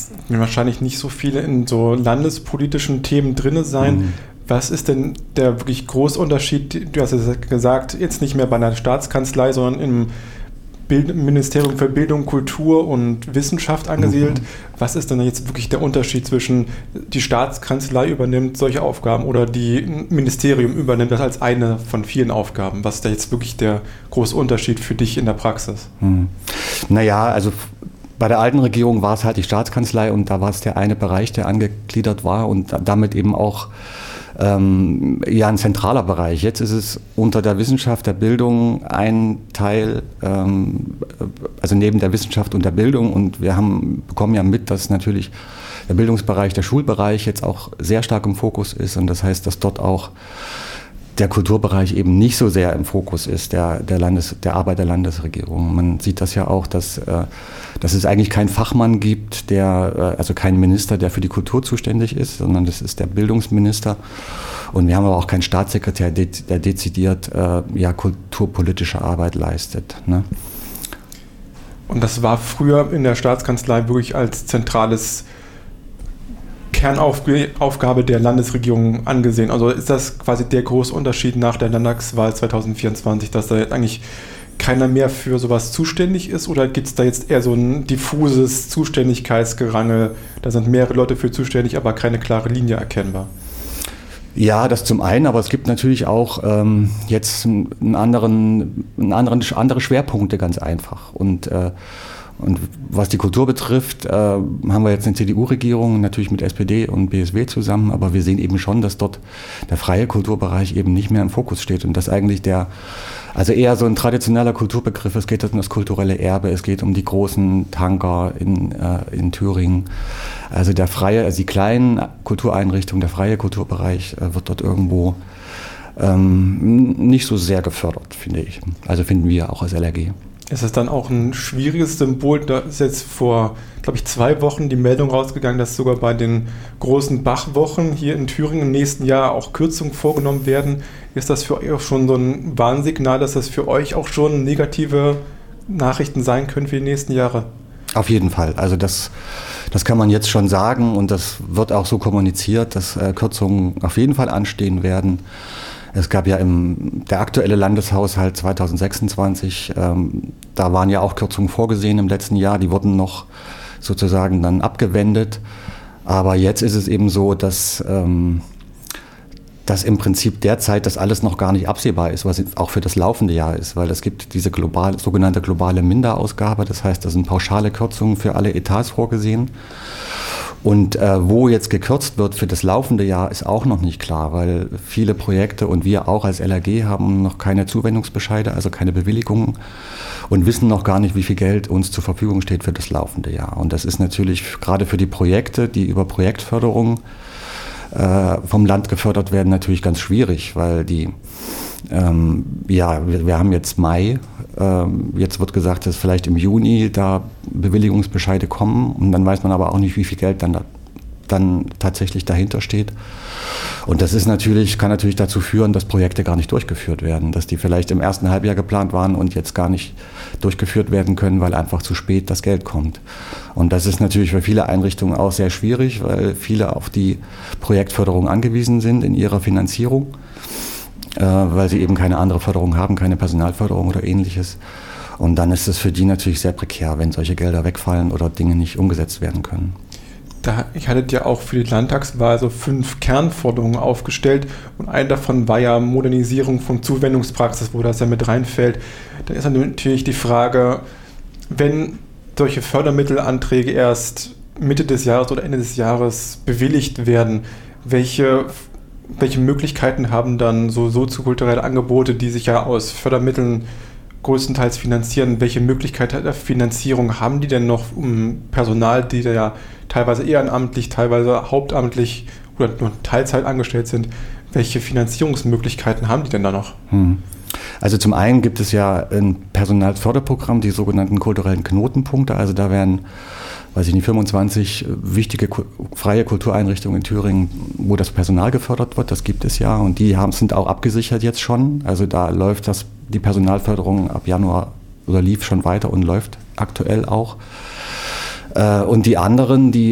jetzt wahrscheinlich nicht so viele in so landespolitischen Themen drin sein. Was ist denn der wirklich große Unterschied? Du hast ja gesagt, jetzt nicht mehr bei einer Staatskanzlei, sondern im Ministerium für Bildung, Kultur und Wissenschaft angesiedelt. Was ist denn jetzt wirklich der Unterschied zwischen die Staatskanzlei übernimmt solche Aufgaben oder die Ministerium übernimmt das als eine von vielen Aufgaben? Was ist da jetzt wirklich der große Unterschied für dich in der Praxis? Naja, also bei der alten Regierung war es halt die Staatskanzlei und da war es der eine Bereich, der angegliedert war und damit eben auch ein zentraler Bereich. Jetzt ist es unter der Wissenschaft, der Bildung ein Teil, also neben der Wissenschaft und der Bildung. Und wir bekommen ja mit, dass natürlich der Bildungsbereich, der Schulbereich jetzt auch sehr stark im Fokus ist. Und das heißt, dass dort auch der Kulturbereich eben nicht so sehr im Fokus ist, der Arbeit der Landesregierung. Man sieht das ja auch, dass es eigentlich keinen Fachmann gibt, also keinen Minister, der für die Kultur zuständig ist, sondern das ist der Bildungsminister. Und wir haben aber auch keinen Staatssekretär, der dezidiert kulturpolitische Arbeit leistet. Ne? Und das war früher in der Staatskanzlei wirklich als zentrales Kernaufgabe der Landesregierung angesehen. Also ist das quasi der große Unterschied nach der Landtagswahl 2024, dass da jetzt eigentlich keiner mehr für sowas zuständig ist, oder gibt es da jetzt eher so ein diffuses Zuständigkeitsgerangel, da sind mehrere Leute für zuständig, aber keine klare Linie erkennbar? Ja, das zum einen, aber es gibt natürlich auch jetzt andere Schwerpunkte, ganz einfach. Und was die Kultur betrifft, haben wir jetzt eine CDU-Regierung, natürlich mit SPD und BSW zusammen, aber wir sehen eben schon, dass dort der freie Kulturbereich eben nicht mehr im Fokus steht und dass eigentlich also eher so ein traditioneller Kulturbegriff, es geht um das kulturelle Erbe, es geht um die großen Tanker in Thüringen. Also die kleinen Kultureinrichtungen, der freie Kulturbereich wird dort irgendwo nicht so sehr gefördert, finde ich. Also finden wir auch als LRG. Ist das dann auch ein schwieriges Symbol? Da ist jetzt vor, glaube ich, 2 Wochen die Meldung rausgegangen, dass sogar bei den großen Bachwochen hier in Thüringen im nächsten Jahr auch Kürzungen vorgenommen werden. Ist das für euch auch schon so ein Warnsignal, dass das für euch auch schon negative Nachrichten sein können für die nächsten Jahre? Auf jeden Fall. Also das kann man jetzt schon sagen und das wird auch so kommuniziert, dass Kürzungen auf jeden Fall anstehen werden. Es gab ja der aktuelle Landeshaushalt 2026, da waren ja auch Kürzungen vorgesehen im letzten Jahr, die wurden noch sozusagen dann abgewendet. Aber jetzt ist es eben so, dass im Prinzip derzeit das alles noch gar nicht absehbar ist, was auch für das laufende Jahr ist, weil es gibt diese sogenannte globale Minderausgabe, das heißt, da sind pauschale Kürzungen für alle Etats vorgesehen. Und wo jetzt gekürzt wird für das laufende Jahr, ist auch noch nicht klar, weil viele Projekte und wir auch als LRG haben noch keine Zuwendungsbescheide, also keine Bewilligungen und wissen noch gar nicht, wie viel Geld uns zur Verfügung steht für das laufende Jahr. Und das ist natürlich gerade für die Projekte, die über Projektförderung vom Land gefördert werden, natürlich ganz schwierig, weil wir haben jetzt Mai, jetzt wird gesagt, dass vielleicht im Juni da Bewilligungsbescheide kommen und dann weiß man aber auch nicht, wie viel Geld dann tatsächlich dahinter steht. Und das kann natürlich dazu führen, dass Projekte gar nicht durchgeführt werden, dass die vielleicht im ersten Halbjahr geplant waren und jetzt gar nicht durchgeführt werden können, weil einfach zu spät das Geld kommt. Und das ist natürlich für viele Einrichtungen auch sehr schwierig, weil viele auf die Projektförderung angewiesen sind in ihrer Finanzierung, weil sie eben keine andere Förderung haben, keine Personalförderung oder ähnliches. Und dann ist es für die natürlich sehr prekär, wenn solche Gelder wegfallen oder Dinge nicht umgesetzt werden können. Ich hatte ja auch für die Landtagswahl so 5 Kernforderungen aufgestellt und eine davon war ja Modernisierung von Zuwendungspraxis, wo das ja mit reinfällt. Da ist dann natürlich die Frage, wenn solche Fördermittelanträge erst Mitte des Jahres oder Ende des Jahres bewilligt werden, welche Möglichkeiten haben dann so soziokulturelle Angebote, die sich ja aus Fördermitteln größtenteils finanzieren, welche Möglichkeiten der Finanzierung haben die denn noch, um Personal, die da ja teilweise ehrenamtlich, teilweise hauptamtlich oder nur Teilzeit angestellt sind, welche Finanzierungsmöglichkeiten haben die denn da noch? Also zum einen gibt es ja ein Personalförderprogramm, die sogenannten kulturellen Knotenpunkte, also da werden 25 wichtige freie Kultureinrichtungen in Thüringen, wo das Personal gefördert wird, das gibt es ja und die sind auch abgesichert jetzt schon, also da läuft die Personalförderung ab Januar oder lief schon weiter und läuft aktuell auch. Und die anderen, die